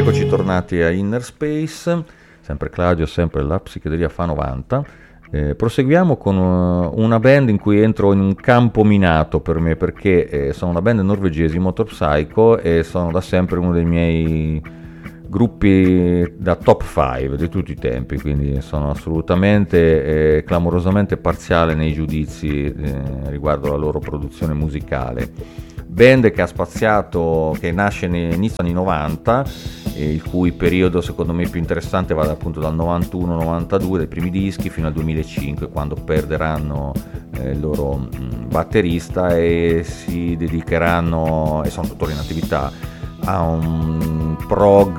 Eccoci tornati a Inner Space, sempre Claudio, sempre la psichedelia fa 90. Proseguiamo con una band in cui entro in un campo minato per me, perché sono una band norvegese, Motor Psycho, e sono da sempre uno dei miei gruppi da top 5 di tutti i tempi, quindi sono assolutamente clamorosamente parziale nei giudizi riguardo la loro produzione musicale. Band che ha spaziato, che nasce inizio anni 90, il cui periodo secondo me più interessante va appunto dal 91-92, dai primi dischi, fino al 2005, quando perderanno il loro batterista e si dedicheranno, e sono tuttora in attività, a un prog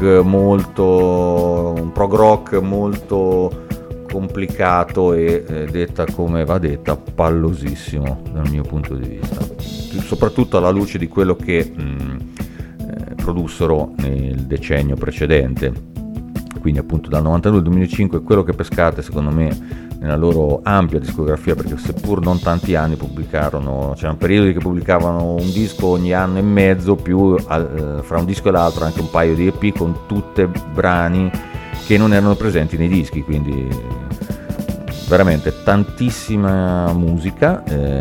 rock molto complicato e detta come va detta, pallosissimo dal mio punto di vista, soprattutto alla luce di quello che produssero nel decennio precedente, quindi appunto dal 92 al 2005. Quello che pescate secondo me nella loro ampia discografia, perché seppur non tanti anni pubblicarono, c'erano periodi che pubblicavano un disco ogni anno e mezzo, più fra un disco e l'altro anche un paio di EP con tutte brani che non erano presenti nei dischi, quindi veramente tantissima musica.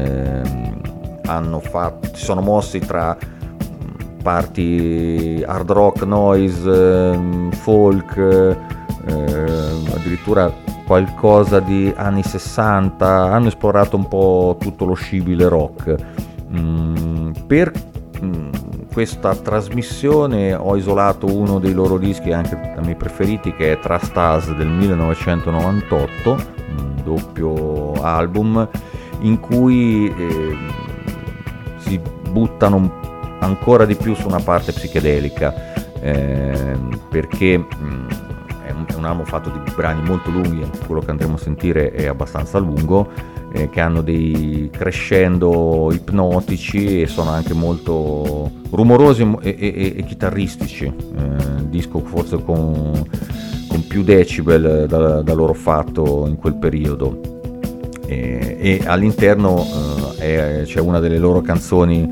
Si sono mossi tra parti hard rock, noise, folk, addirittura qualcosa di anni 60, hanno esplorato un po' tutto lo scibile rock. Per questa trasmissione ho isolato uno dei loro dischi anche dai miei preferiti, che è Trust Us del 1998, un doppio album in cui si buttano ancora di più su una parte psichedelica, perché è un album fatto di brani molto lunghi, anche quello che andremo a sentire è abbastanza lungo, che hanno dei crescendo ipnotici e sono anche molto rumorosi e chitarristici, disco forse con più decibel da loro fatto in quel periodo, e all'interno c'è una delle loro canzoni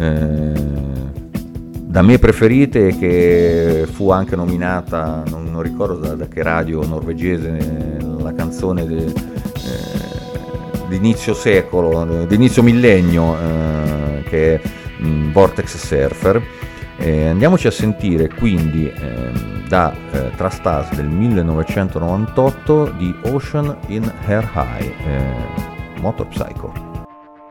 da me preferite, che fu anche nominata, non ricordo da che radio norvegese, la canzone di inizio secolo, di inizio millennio, che è Vortex Surfer. Andiamoci a sentire quindi da Trust Us del 1998 di Ocean in Her High, Motor Psycho.